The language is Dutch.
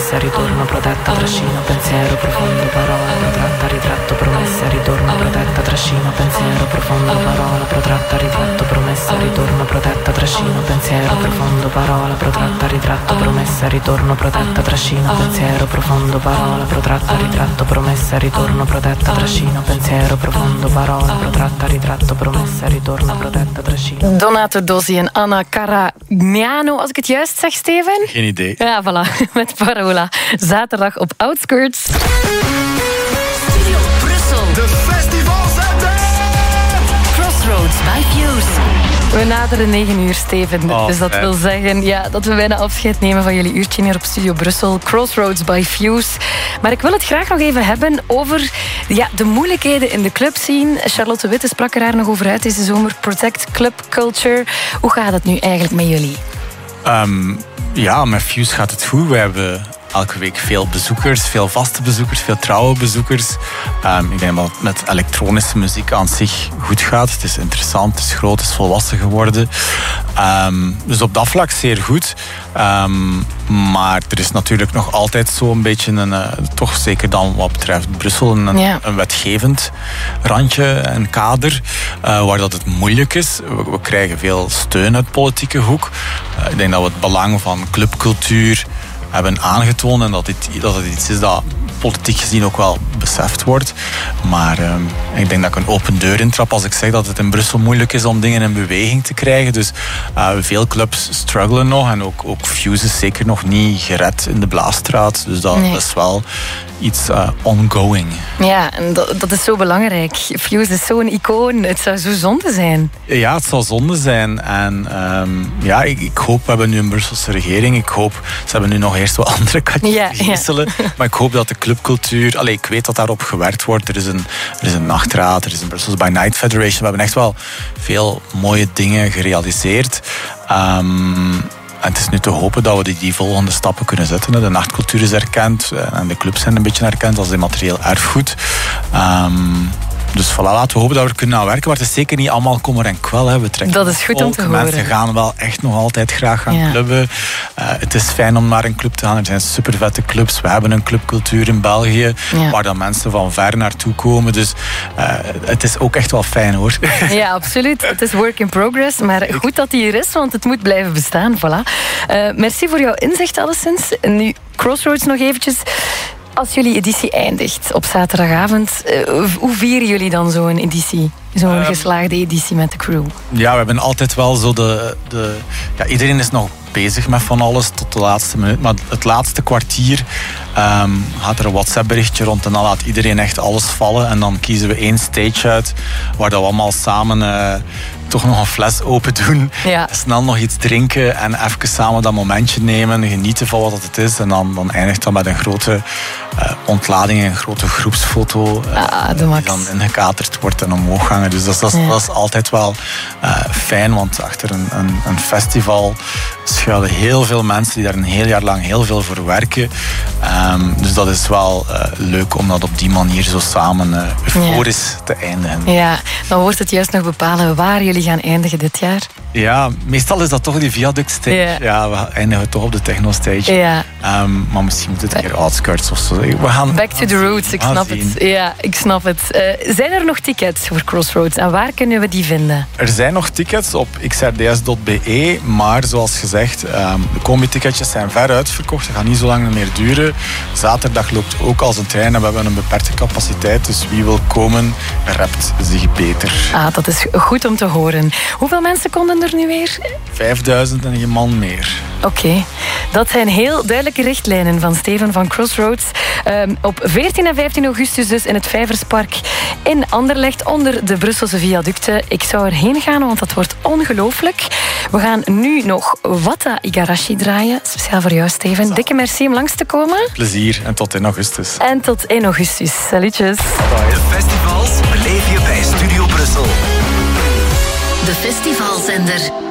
promessa, ritorno, protetta, trascino, pensiero, profondo, parola, protratta, ritratto, promessa, ritorno, protetta, trascino, pensiero, profondo, parola, protratta, ritratto, promessa, ritorno, protetta, trascino, pensiero, profondo, parola, protratta, ritratto, promessa, ritorno, protetta, trascino, pensiero, profondo, parola, protratta, ritratto, promessa, ritorno, protetta, trascino, pensiero, profondo, parola, protratta, ritratto, promessa, ritorno, protetta, trascino. Donato Dossi en Anna Caragnano, als ik het juist zeg, Steven? Geen idee. Ja, voilà, met Parola. Zaterdag op Outskirts. Studio Brussel. De festivalzender! Crossroads by Fuse. We naderen 9 uur, Steven. Dus dat wil zeggen dat we bijna afscheid nemen van jullie uurtje hier op Studio Brussel. Crossroads by Fuse. Maar ik wil het graag nog even hebben over de moeilijkheden in de clubscene. Charlotte Witte sprak er haar nog over uit deze zomer. Protect Club Culture. Hoe gaat het nu eigenlijk met jullie? Met Fuse gaat het goed. We hebben elke week veel bezoekers, veel vaste bezoekers, veel trouwe bezoekers. Ik denk dat het met elektronische muziek aan zich goed gaat. Het is interessant, het is groot, het is volwassen geworden. Dus op dat vlak zeer goed. Maar er is natuurlijk nog altijd zo'n beetje toch zeker dan wat betreft Brussel, een wetgevend randje, een kader, waar dat het moeilijk is. We krijgen veel steun uit politieke hoek. Ik denk dat we het belang van clubcultuur hebben aangetoond en dat het iets is dat politiek gezien ook wel beseft wordt. Maar ik denk dat ik een open deur intrap als ik zeg dat het in Brussel moeilijk is om dingen in beweging te krijgen. Dus veel clubs struggelen nog en ook Fuse is zeker nog niet gered in de Blaasstraat. Dus dat is wel iets ongoing. Ja, en dat is zo belangrijk. Fuse is zo'n icoon. Het zou zo zonde zijn. Ja, het zal zonde zijn. En ik hoop, we hebben nu een Brusselse regering. Ze hebben nu nog eerst wat andere katjes te geestelen. Maar ik hoop dat de clubcultuur... ik weet dat daarop gewerkt wordt. Er is een nachtraad, er is een Brussels by Night Federation. We hebben echt wel veel mooie dingen gerealiseerd. En het is nu te hopen dat we die volgende stappen kunnen zetten. De nachtcultuur is erkend en de clubs zijn een beetje erkend als immaterieel erfgoed. Dus voilà, laten we hopen dat we er kunnen aan werken. Maar het is zeker niet allemaal kommer en kwel. Hè. We trekken dat is goed om te horen. Mensen gaan wel echt nog altijd graag gaan clubben. Het is fijn om naar een club te gaan. Er zijn super vette clubs. We hebben een clubcultuur in België waar dan mensen van ver naartoe komen. Dus het is ook echt wel fijn, hoor. Ja, absoluut. Het is work in progress. Maar goed dat die er is, want het moet blijven bestaan. Voilà. Merci voor jouw inzicht alleszins. En nu Crossroads nog eventjes. Als jullie editie eindigt op zaterdagavond, hoe vieren jullie dan zo'n editie? Zo'n geslaagde editie met de crew? Ja, we hebben altijd wel zo iedereen is nog bezig met van alles tot de laatste minuut. Maar het laatste kwartier gaat er een WhatsApp-berichtje rond en dan laat iedereen echt alles vallen. En dan kiezen we 1 stage uit waar dat we allemaal samen toch nog een fles open doen. Ja. Snel nog iets drinken en even samen dat momentje nemen. Genieten van wat het is. En dan eindigt dat met een grote ontlading, een grote groepsfoto. Die dan ingekaterd wordt en omhoog hangen. Dus dat is altijd wel fijn, want achter een festival schuilen heel veel mensen die daar een heel jaar lang heel veel voor werken. Dus dat is wel leuk om dat op die manier zo samen euforisch te eindigen. Ja, dan wordt het juist nog bepalen waar jullie gaan eindigen dit jaar. Ja, meestal is dat toch die Viaduct stage. Ja, we eindigen toch op de techno stage. Ja. Maar misschien moet het een keer Outskirts of zo. We gaan back to the roots, ik snap het. Ja, ik snap het. Zijn er nog tickets voor Crossroads en waar kunnen we die vinden? Er zijn nog tickets op xrds.be, maar zoals gezegd, de combi-ticketjes zijn ver uitverkocht. Ze gaan niet zo lang meer duren. Zaterdag loopt ook als een trein en we hebben een beperkte capaciteit. Dus wie wil komen, rept zich beter. Dat is goed om te horen. Hoeveel mensen konden er nu weer? 5000 en geen man meer. Oké. Dat zijn heel duidelijke richtlijnen van Steven van Crossroads. Op 14 en 15 augustus dus in het Vijverspark in Anderlecht onder de Brusselse viaducten. Ik zou erheen gaan, want dat wordt ongelooflijk. We gaan nu nog Wata Igarashi draaien. Speciaal voor jou, Steven. Dikke merci om langs te komen. Plezier en tot in augustus. En tot in augustus. Salutjes. De festivals beleef je bij Studio Brussel. De festivalzender.